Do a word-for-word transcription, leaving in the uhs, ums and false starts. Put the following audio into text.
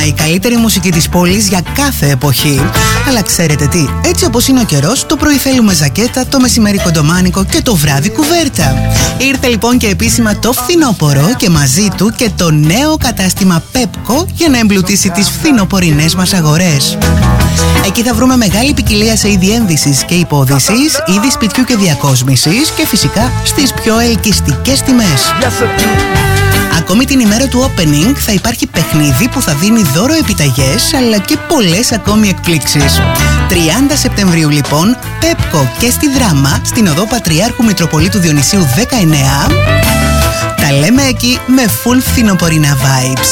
η καλύτερη μουσική της πόλης για κάθε εποχή. Αλλά ξέρετε τι, έτσι όπως είναι ο καιρός, το πρωί θέλουμε ζακέτα, το μεσημέρι κοντομάνικο και το βράδυ κουβέρτα. Ήρθε λοιπόν και επίσημα το φθινόπωρο και μαζί του και το νέο κατάστημα Pepco για να εμπλουτίσει τις φθινοπορεινές μας αγορές. Εκεί θα βρούμε μεγάλη ποικιλία σε είδη ένδυσης και υπόδυσης, είδη σπιτιού και διακόσμησης και φυσικά στις πιο ελκυστικές τιμές. Ακόμη την ημέρα του opening θα υπάρχει παιχνίδι που θα δίνει δώρο επιταγές αλλά και πολλές ακόμη εκπλήξεις. τριάντα Σεπτεμβρίου λοιπόν, Pepco και στη Δράμα, στην οδό Πατριάρχου Μητροπολίτου Διονυσίου δεκαεννέα. Τα λέμε εκεί με full φθινοπορεινά vibes.